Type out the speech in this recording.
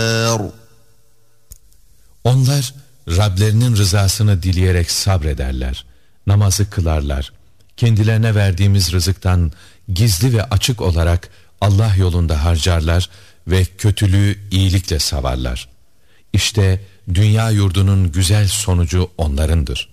Onlar Rablerinin rızasını dileyerek sabrederler, namazı kılarlar, kendilerine verdiğimiz rızıktan gizli ve açık olarak Allah yolunda harcarlar ve kötülüğü iyilikle savarlar. İşte dünya yurdunun güzel sonucu onlarındır.